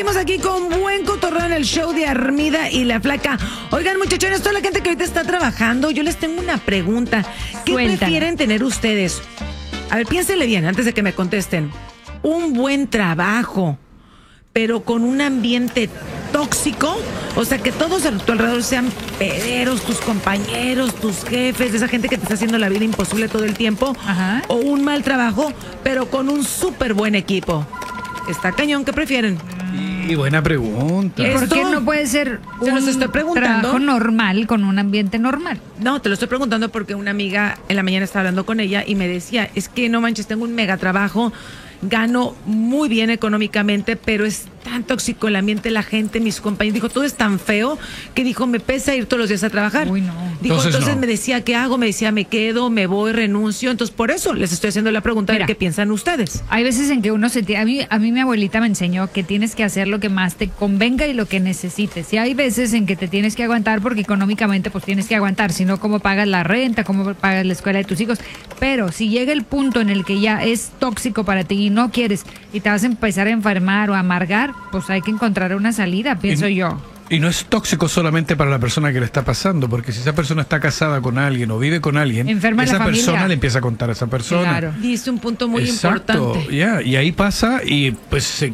seguimos aquí con buen cotorreo en el show de Armida y la Flaca. Oigan, muchachones, toda la gente que ahorita está trabajando, yo les tengo una pregunta. ¿Qué prefieren tener ustedes? A ver, piénsenle bien antes de que me contesten. Un buen trabajo, pero con un ambiente tóxico, o sea, que todos a tu alrededor sean pederos, tus compañeros, tus jefes, esa gente que te está haciendo la vida imposible todo el tiempo. Ajá. O un mal trabajo, pero con un súper buen equipo. Está cañón, ¿qué prefieren? Y buena pregunta. ¿Por qué no puede ser un trabajo normal con un ambiente normal? No, te lo estoy preguntando porque una amiga en la mañana estaba hablando con ella y me decía, es que no manches, tengo un mega trabajo, gano muy bien económicamente, pero es tan tóxico el ambiente, la gente, mis compañeros. Dijo, todo es tan feo que dijo, me pesa ir todos los días a trabajar. Uy, no. Dijo, entonces no. Me decía, ¿qué hago? Me decía, me quedo, me voy, renuncio. Entonces, por eso les estoy haciendo la pregunta. Mira, de qué piensan ustedes. Hay veces en que uno a mí mi abuelita me enseñó que tienes que hacer lo que más te convenga y lo que necesites. Y hay veces en que te tienes que aguantar porque económicamente pues tienes que aguantar, si no, cómo pagas la renta, cómo pagas la escuela de tus hijos. Pero si llega el punto en el que ya es tóxico para ti y no quieres y te vas a empezar a enfermar o a amargar, pues hay que encontrar una salida, pienso yo. Y no es tóxico solamente para la persona que le está pasando, porque si esa persona está casada con alguien o vive con alguien, enferma esa la persona le empieza a contar a esa persona. Claro. Dice un punto muy importante. Y ahí pasa y pues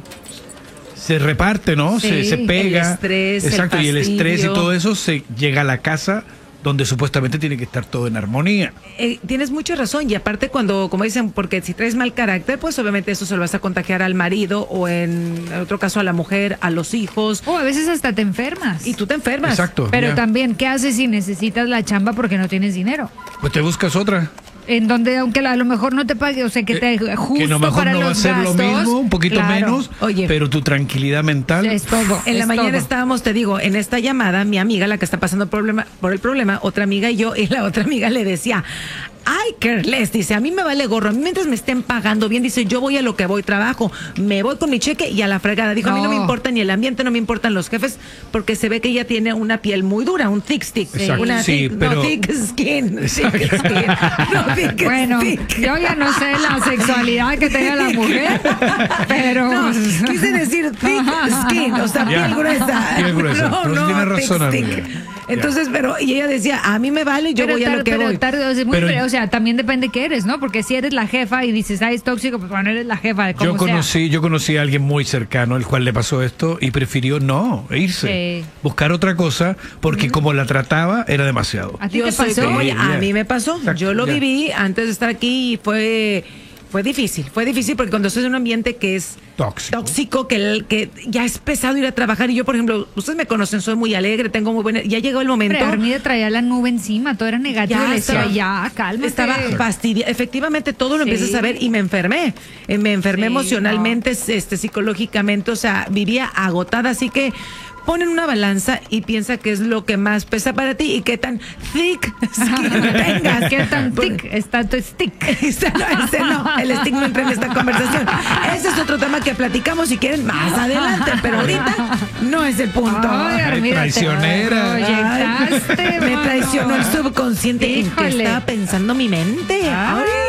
se reparte, ¿no? Sí, se pega. El estrés, exacto, y el estrés y todo eso se llega a la casa donde supuestamente tiene que estar todo en armonía. Tienes mucha razón, y aparte cuando, como dicen, porque si traes mal carácter, pues obviamente eso se lo vas a contagiar al marido o en otro caso a la mujer, a los hijos. O a veces hasta te enfermas. Y tú te enfermas. Exacto. Pero también, ¿qué haces si necesitas la chamba porque no tienes dinero? Pues te buscas otra. En donde, aunque a lo mejor no te pague, o sea, que te justo que a lo mejor para no va a los ser gastos, lo mismo, un poquito menos, oye, pero tu tranquilidad mental es todo. En la mañana estábamos, te digo, en esta llamada, mi amiga, la que está pasando por el problema, otra amiga y yo, y la otra amiga le decía, ay, careless, dice, a mí me vale gorro, a mí mientras me estén pagando bien, dice, yo voy a lo que voy, trabajo, me voy con mi cheque y a la fregada. Dijo, a mí no me importa ni el ambiente, no me importan los jefes, porque se ve que ella tiene una piel muy dura, un thick stick, una pero... no thick skin, thick skin, no thick bueno, stick. Yo ya no sé la sexualidad que tenga la mujer, pero... No, quise decir thick skin, o sea, piel gruesa. Piel gruesa, no, tiene razón, entonces, pero, y ella decía, a mí me vale, yo voy a lo que voy. O sea, también depende qué eres, ¿no? Porque si eres la jefa y dices, es tóxico, pues bueno, eres la jefa. Yo conocí a alguien muy cercano, el cual le pasó esto y prefirió irse. Buscar otra cosa, porque como la trataba, era demasiado. ¿A ti te pasó? A mí me pasó. Exacto, yo lo viví antes de estar aquí y fue difícil porque cuando estás en un ambiente que es tóxico, que ya es pesado ir a trabajar, y yo, por ejemplo, ustedes me conocen, soy muy alegre, tengo muy buena, ya llegó el momento. Pero Armida traía la nube encima, todo era negativo, le decía, cálmate. Estaba fastidiada, efectivamente todo lo empiezas a ver y me enfermé emocionalmente, psicológicamente, o sea, vivía agotada, así que pon en una balanza y piensa qué es lo que más pesa para ti y qué tan thick skin tengas. ¿Qué tan thick está tu stick? El stick no entra en esta conversación. Ese es otro tema que platicamos si quieren más adelante, pero ahorita no es el punto. Ay, traicionera. Me traicionó el subconsciente. ¿En qué estaba pensando mi mente? Ay.